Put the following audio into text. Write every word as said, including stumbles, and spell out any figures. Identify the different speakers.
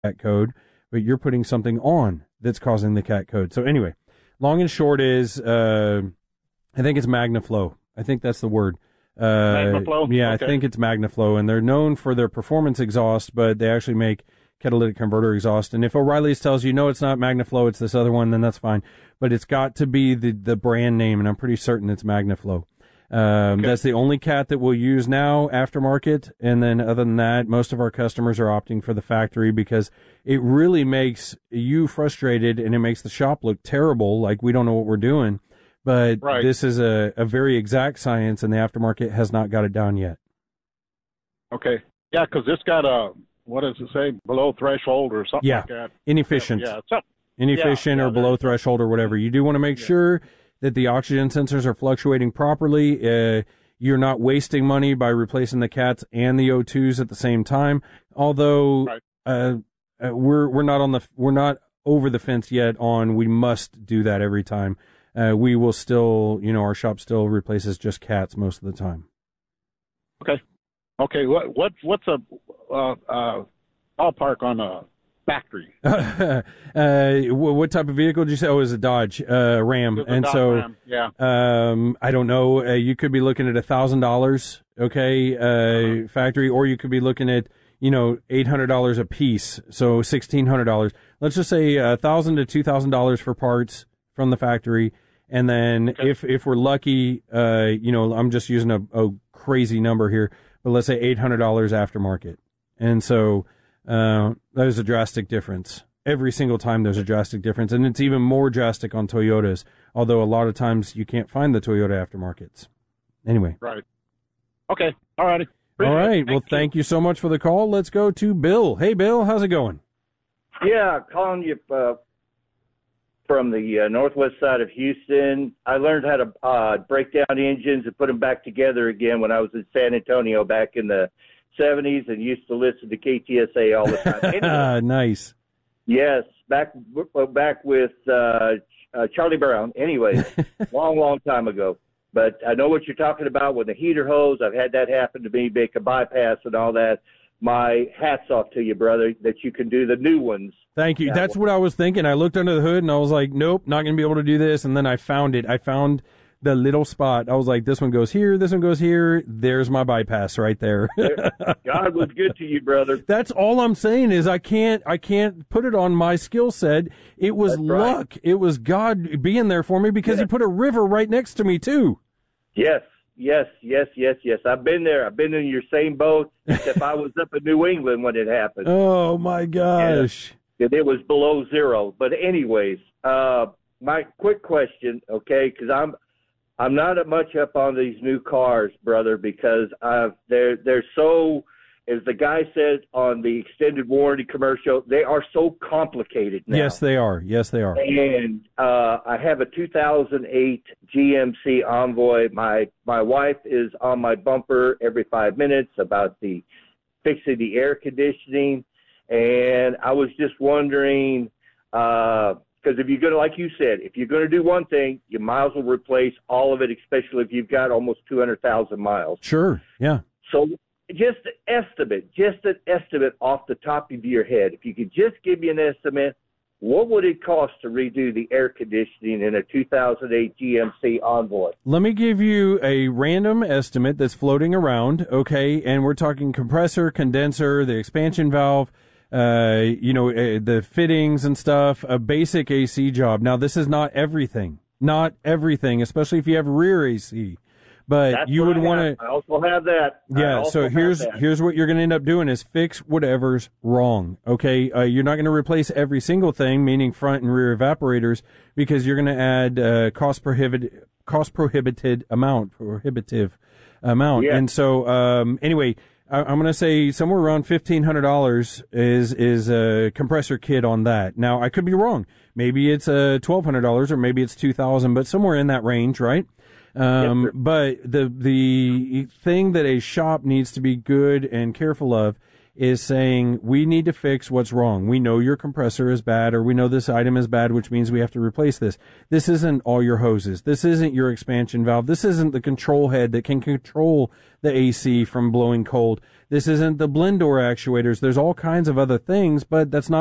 Speaker 1: cat code, but you're putting something on that's causing the cat code. So anyway, long and short is, uh, I think it's MagnaFlow. I think that's the word. Uh,
Speaker 2: MagnaFlow?
Speaker 1: Yeah,
Speaker 2: Okay.
Speaker 1: I think it's MagnaFlow, and they're known for their performance exhaust, but they actually make catalytic converter exhaust. And if O'Reilly's tells you, no, it's not MagnaFlow, it's this other one, then that's fine. But it's got to be the, the brand name, and I'm pretty certain it's MagnaFlow. Um, okay. That's the only cat that we'll use now, aftermarket. And then other than that, most of our customers are opting for the factory because it really makes you frustrated and it makes the shop look terrible, like we don't know what we're doing. But
Speaker 2: right.
Speaker 1: This is a, a very exact science, and the aftermarket has not got it down yet.
Speaker 2: Okay. Yeah, because this got a, what does it say, below threshold or something
Speaker 1: yeah.
Speaker 2: like that?
Speaker 1: Inefficient.
Speaker 2: Yeah, yeah.
Speaker 1: Inefficient
Speaker 2: yeah,
Speaker 1: or
Speaker 2: yeah,
Speaker 1: below threshold or whatever. You do want to make yeah. sure that the oxygen sensors are fluctuating properly. Uh, you're not wasting money by replacing the cats and the O twos at the same time. Although
Speaker 2: right.
Speaker 1: uh, uh, we're we're not on the we're not over the fence yet on we must do that every time. Uh, we will still, you know, our shop still replaces just cats most of the time.
Speaker 2: Okay. Okay. What what what's a uh, uh, ballpark on a factory?
Speaker 1: uh, what type of vehicle did you say? Oh, it was a Dodge uh, Ram, and
Speaker 2: Dodge
Speaker 1: so
Speaker 2: Ram. Yeah.
Speaker 1: Um, I don't know. Uh, you could be looking at a thousand dollars, okay, uh, uh-huh. factory, or you could be looking at you know eight hundred dollars a piece, so sixteen hundred dollars. Let's just say a thousand to two thousand dollars for parts from the factory, and then okay. if if we're lucky, uh, you know, I'm just using a, a crazy number here, but let's say eight hundred dollars aftermarket, and so. Uh, there's a drastic difference. Every single time there's a drastic difference, and it's even more drastic on Toyotas, although a lot of times you can't find the Toyota aftermarkets. Anyway.
Speaker 2: Right. Okay. All righty.
Speaker 1: All right.
Speaker 2: Thank
Speaker 1: well,
Speaker 2: you.
Speaker 1: thank you so much for the call. Let's go to Bill. Hey, Bill, how's it going?
Speaker 3: Yeah, calling you uh, from the uh, northwest side of Houston. I learned how to uh, break down engines and put them back together again when I was in San Antonio back in the seventies and used to listen to K T S A all the time. Anyway,
Speaker 1: nice.
Speaker 3: Yes, back back with uh, uh, Charlie Brown. Anyway, long, long time ago. But I know what you're talking about with the heater hose. I've had that happen to me, make a bypass and all that. My hat's off to you, brother, that you can do the new ones.
Speaker 1: Thank you. That's what I was thinking. I looked under the hood and I was like, nope, not going to be able to do this. And then I found it. I found the little spot. I was like, this one goes here, this one goes here. There's my bypass right there.
Speaker 3: God was good to you, brother.
Speaker 1: That's all I'm saying is I can't, I can't put it on my skill set. It was
Speaker 3: That's right.
Speaker 1: luck. It was God being there for me because yes. he put a river right next to me too.
Speaker 3: Yes, yes, yes, yes, yes. I've been there. I've been in your same boat, except I was up in New England when it happened.
Speaker 1: Oh my gosh.
Speaker 3: Yeah, it was below zero. But anyways, uh, my quick question, okay, because I'm, I'm not much up on these new cars, brother, because I've, they're they're so, as the guy said on the extended warranty commercial, they are so complicated now.
Speaker 1: Yes, they are. Yes, they are.
Speaker 3: And uh, I have a two thousand eight G M C Envoy. My my wife is on my bumper every five minutes about the fixing the air conditioning, and I was just wondering. Uh, Because if you're going to, like you said, if you're going to do one thing, you might as well replace all of it, especially if you've got almost two hundred thousand miles.
Speaker 1: Sure, yeah.
Speaker 3: So just an estimate, just an estimate off the top of your head. If you could just give me an estimate, what would it cost to redo the air conditioning in a two thousand eight G M C Envoy?
Speaker 1: Let me give you a random estimate that's floating around, okay? And we're talking compressor, condenser, the expansion valve, Uh, you know, uh, the fittings and stuff, a basic A C job. Now, this is not everything, not everything, especially if you have rear A C. But
Speaker 3: That's
Speaker 1: you would want to.
Speaker 3: I also have that.
Speaker 1: Yeah. So here's
Speaker 3: that.
Speaker 1: here's what you're going to end up doing is fix whatever's wrong. Okay. Uh, you're not going to replace every single thing, meaning front and rear evaporators, because you're going to add uh, cost prohibited cost prohibited amount prohibitive amount.
Speaker 3: Yeah.
Speaker 1: And so um, anyway. I'm going to say somewhere around fifteen hundred dollars is is a compressor kit on that. Now, I could be wrong. Maybe it's uh, twelve hundred dollars or maybe it's two thousand dollars, but somewhere in that range, right? Um,
Speaker 3: yes,
Speaker 1: but the the thing that a shop needs to be good and careful of is saying, we need to fix what's wrong. We know your compressor is bad, or we know this item is bad, which means we have to replace this. This isn't all your hoses. This isn't your expansion valve. This isn't the control head that can control the A C from blowing cold. This isn't the blend door actuators. There's all kinds of other things, but that's not